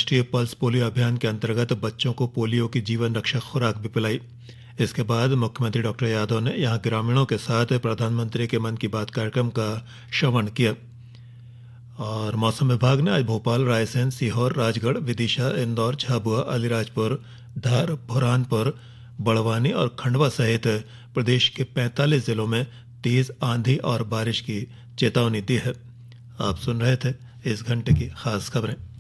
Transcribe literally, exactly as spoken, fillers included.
राष्ट्रीय pulse polio अभियान के अंतर्गत बच्चों को पोलियो की जीवन रक्षक खुराक भी पिलाई। इसके बाद मुख्यमंत्री डॉक्टर यादव ने यहां ग्रामीणों के साथ प्रधानमंत्री के मन की बात कार्यक्रम का श्रवण किया। और मौसम विभाग ने आज भोपाल, रायसेन, सीहोर, राजगढ़, विदिशा, इंदौर, झाबुआ, अलीराजपुर, धार, बुरहानपुर, बड़वानी और खंडवा सहित प्रदेश के पैंतालीस जिलों में तेज आंधी और बारिश की चेतावनी दी है। आप सुन रहे थे इस घंटे की खास खबरें।